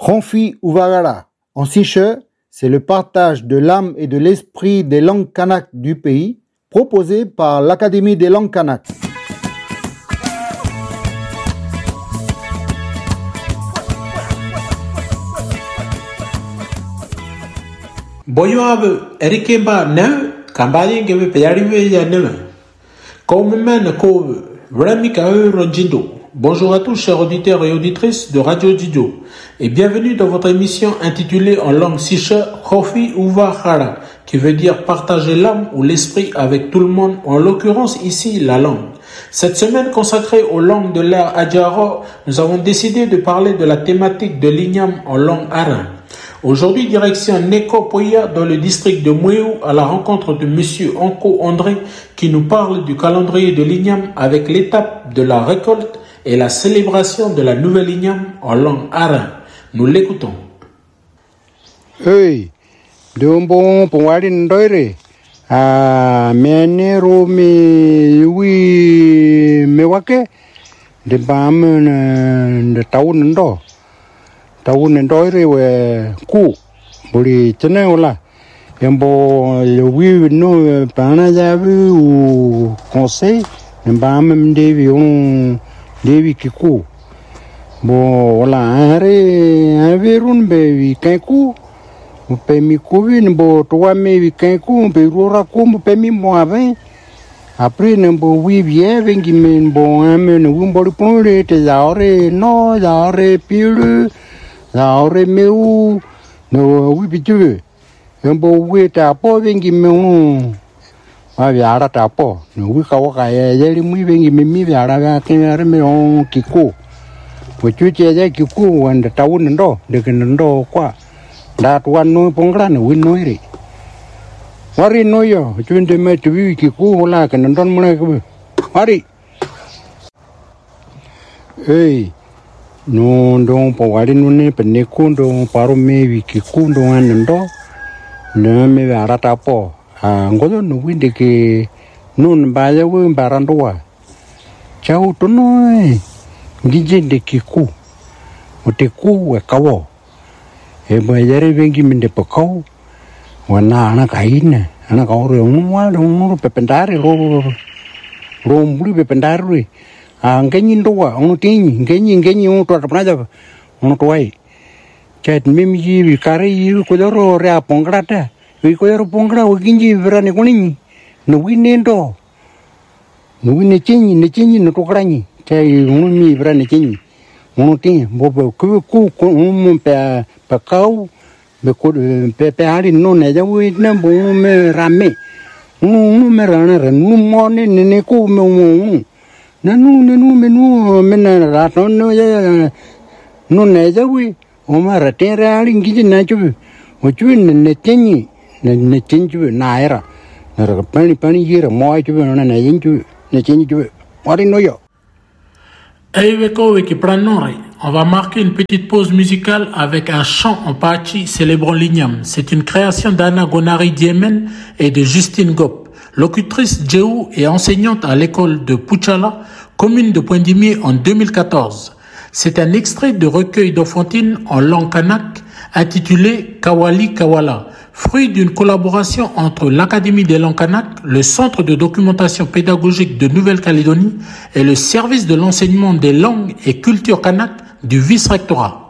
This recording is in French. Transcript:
Ronfi Uvagara. En siche, c'est le partage de l'âme et de l'esprit des langues kanak du pays, proposé par l'Académie des langues kanak. Boyoabe erikemba ne kambaye ngebe peyariwe ya ne comme men ko vrami ka ronjindo. Bonjour à tous chers auditeurs et auditrices de Radio Didio et bienvenue dans votre émission intitulée en langue siche Khofi Uva Khara qui veut dire partager l'âme ou l'esprit avec tout le monde, en l'occurrence ici la langue. Cette semaine consacrée aux langues de l'ère Adjaro, nous avons décidé de parler de la thématique de l'igname en langue arin. Aujourd'hui, direction Neko Poya dans le district de Mouéou à la rencontre de Monsieur Anko André qui nous parle du calendrier de l'igname avec l'étape de la récolte et la célébration de la nouvelle igname en langue arin. Nous l'écoutons. Hey, bon pour aller ndoire. Menero me wake de bam de taun ndoire we ku buri tene wala embo wi no pana javu ou conseil de bam devi kiku bo wala are verun be kanku pe mi kuvin bo toa me vi kanku pe rora kum pe mi mo ave après ne bo wi bien vengi men bo ame no bo ponre te yaore no yaore pilu yaore meu no wi bitu embo wi ta po vengi meu a viara ta po no wi ka wa ya yeli mu vengi mi viara ga kenare me on kiku po chuche ja kiku wanda taun ndo de ndo kwa da tuan no pongran win noiri wari noyo chunde me tuwi kiku la kan ndon mona ku wari ei no ndo po wari no ne pene ku ndo paro me wi kiku ndo an ndo ne me ara ta po ngodo no winde ke non ba ya wi barando wa chau to no ngijinde kiku oteku kawo e bayare vengi mende pakau wana ana kaina ana kauro ngwa pependare ro mbulu pependare ngenyi ndoa ono tingi ngenyi to tapnaja ono toai chat mimi vi kare yi ko ro re apongrata vi ko ro pongra o ginji virane koni no winendo no wine chinyi no to krani chai ono mi virane chinyi ono tin bobo ku pe pakau pe ali no ne ja wi na bo me rame me rana nu mo ne ku me na me na ra no ya no ne ja wi o ma ra te ra ali ngi na chu o chu ne tenyi ne tenju na era na ra pani yira mo chu na ne yin chu ne tenyi chu wari no yo. On va marquer une petite pause musicale avec un chant en pachi célébrant l'igname. C'est une création d'Anna Gonari Diemen et de Justine Gop, locutrice Djéou et enseignante à l'école de Puchala, commune de Poindimier en 2014. C'est un extrait de recueil d'enfantine en langue kanak intitulé Kawali Kawala, fruit d'une collaboration entre l'Académie des langues kanak, le Centre de documentation pédagogique de Nouvelle-Calédonie et le service de l'enseignement des langues et cultures kanak du vice-rectorat.